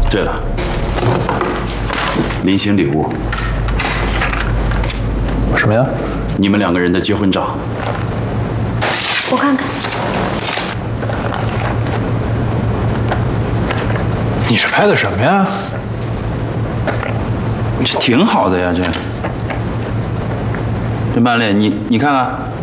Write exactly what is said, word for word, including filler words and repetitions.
对了，临行礼物。 什么呀？ 你们两个人的结婚照。 我看看。 你这拍的什么呀？ 这挺好的呀，这。这曼丽，你你看看。